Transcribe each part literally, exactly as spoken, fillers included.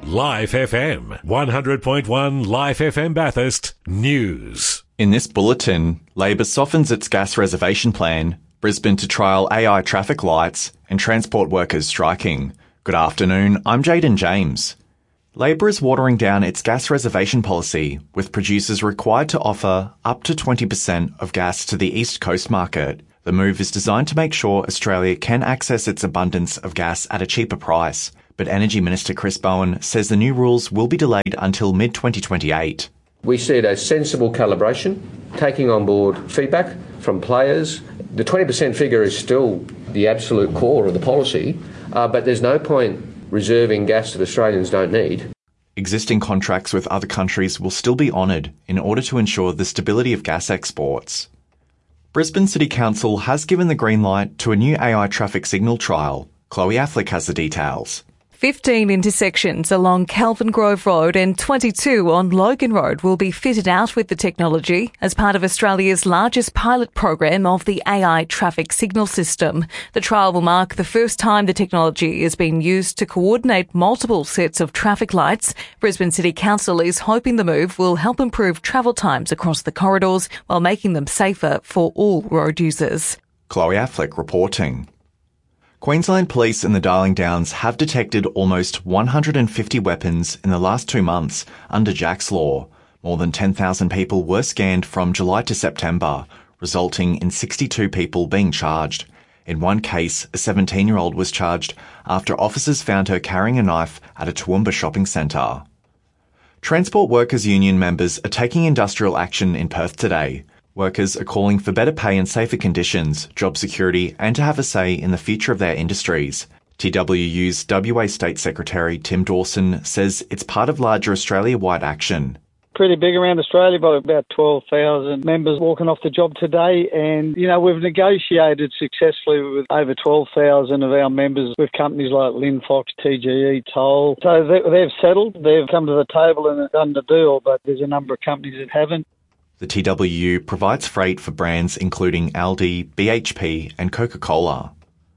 Life F M, one hundred point one Life F M Bathurst News. In this bulletin, Labor softens its gas reservation plan, Brisbane to trial A I traffic lights, and transport workers striking. Good afternoon, I'm Jaden James. Labor is watering down its gas reservation policy, with producers required to offer up to twenty percent of gas to the East Coast market. The move is designed to make sure Australia can access its abundance of gas at a cheaper price, but Energy Minister Chris Bowen says the new rules will be delayed until mid twenty twenty-eight. We see it as sensible calibration, taking on board feedback from players. The twenty percent figure is still the absolute core of the policy, uh, but there's no point reserving gas that Australians don't need. Existing contracts with other countries will still be honoured in order to ensure the stability of gas exports. Brisbane City Council has given the green light to a new A I traffic signal trial. Chloe Affleck has the details. fifteen intersections along Kelvin Grove Road and twenty-two on Logan Road will be fitted out with the technology as part of Australia's largest pilot program of the A I traffic signal system. The trial will mark the first time the technology is being used to coordinate multiple sets of traffic lights. Brisbane City Council is hoping the move will help improve travel times across the corridors while making them safer for all road users. Chloe Affleck reporting. Queensland Police in the Darling Downs have detected almost one hundred fifty weapons in the last two months under Jack's Law. More than ten thousand people were scanned from July to September, resulting in sixty-two people being charged. In one case, a seventeen-year-old was charged after officers found her carrying a knife at a Toowoomba shopping centre. Transport Workers Union members are taking industrial action in Perth today. Workers are calling for better pay and safer conditions, job security, and to have a say in the future of their industries. T W U's W A State Secretary Tim Dawson says it's part of larger Australia-wide action. Pretty big around Australia, but about twelve thousand members walking off the job today. And, you know, we've negotiated successfully with over twelve thousand of our members with companies like Linfox, T G E, Toll. So they, they've settled, they've come to the table and done the deal, but there's a number of companies that haven't. The T W U provides freight for brands including Aldi, B H P and Coca-Cola.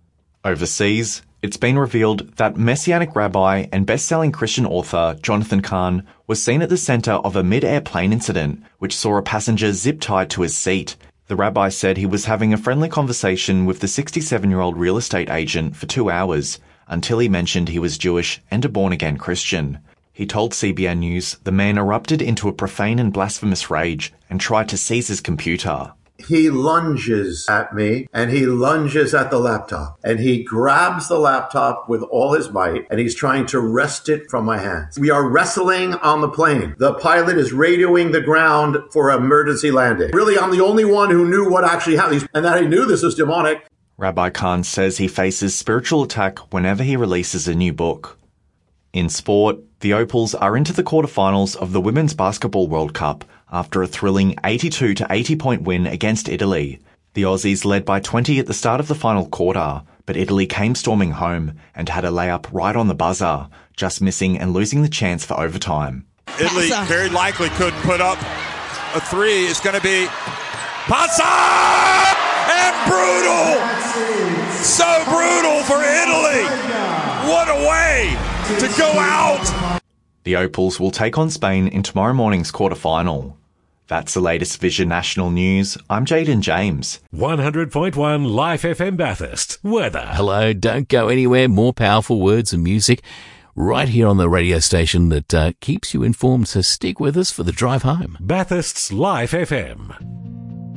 Overseas, it's been revealed that Messianic rabbi and best-selling Christian author Jonathan Cahn was seen at the centre of a mid-air plane incident which saw a passenger zip-tied to his seat. The rabbi said he was having a friendly conversation with the sixty-seven-year-old real estate agent for two hours until he mentioned he was Jewish and a born-again Christian. He told C B N News the man erupted into a profane and blasphemous rage and tried to seize his computer. He lunges at me and he lunges at the laptop and he grabs the laptop with all his might and he's trying to wrest it from my hands. We are wrestling on the plane. The pilot is radioing the ground for emergency landing. Really, I'm the only one who knew what actually happened and that he knew this was demonic. Rabbi Khan says he faces spiritual attack whenever he releases a new book. In sport, the Opals are into the quarterfinals of the Women's Basketball World Cup after a thrilling eighty-two to eighty point win against Italy. The Aussies led by twenty at the start of the final quarter, but Italy came storming home and had a layup right on the buzzer, just missing and losing the chance for overtime. Italy very likely could put up a three. It's going to be Pazza! And brutal! So brutal for Italy! What a way to go out! The Opals will take on Spain in tomorrow morning's quarter-final. That's the latest Vision National News. I'm Jaden James. one hundred point one Life F M Bathurst. Weather. Hello, don't go anywhere. More powerful words and music right here on the radio station that uh, keeps you informed. So stick with us for the drive home. Bathurst's Life F M.